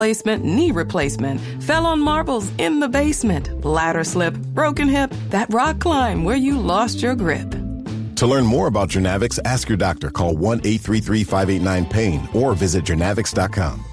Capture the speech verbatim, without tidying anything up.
replacement, knee replacement, fell on marbles in the basement, bladder slip, broken hip, that rock climb where you lost your grip. To learn more about Journavx, ask your doctor. Call one eight three three, five eight nine, PAIN or visit Journavx dot com.